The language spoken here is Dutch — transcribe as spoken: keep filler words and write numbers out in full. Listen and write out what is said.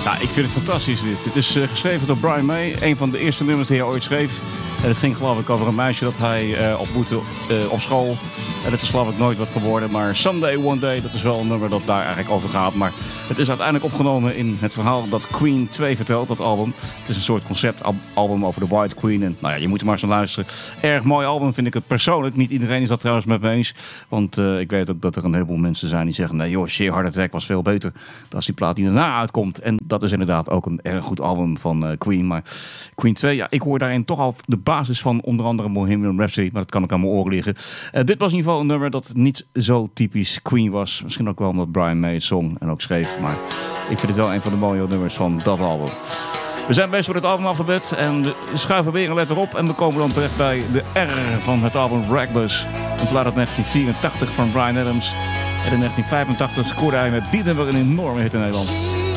Ja, ik vind het fantastisch dit. Dit is uh, geschreven door Brian May, een van de eerste nummers die hij ooit schreef. En het ging geloof ik over een meisje dat hij uh, ontmoette uh, op school. En dat is geloof ik nooit wat geworden. Maar Someday, One Day, dat is wel een nummer dat daar eigenlijk over gaat. Maar het is uiteindelijk opgenomen in het verhaal dat Queen twee vertelt, dat album. Het is een soort conceptalbum over de White Queen. En nou ja, je moet er maar eens naar luisteren. Erg mooi album vind ik het persoonlijk. Niet iedereen is dat trouwens met me eens. Want uh, ik weet ook dat er een heleboel mensen zijn die zeggen, nee joh, Sheer Heart Attack was veel beter dan die plaat die daarna uitkomt. En dat is inderdaad ook een erg goed album van uh, Queen. Maar Queen twee, ja, ik hoor daarin toch al de basis van onder andere Bohemian Rhapsody. Maar dat kan ook aan mijn oren liggen. Uh, dit was in ieder geval een nummer dat niet zo typisch Queen was. Misschien ook wel omdat Brian May het zong en ook schreef. Maar ik vind het wel een van de mooie nummers van dat album. We zijn bezig met het albumalfabet en we schuiven weer een letter op. En we komen dan terecht bij de R van het album Ragbus. Een plaat uit negentien vierentachtig van Bryan Adams. En in negentien vijfentachtig scoorde hij met die nummer een enorme hit in Nederland.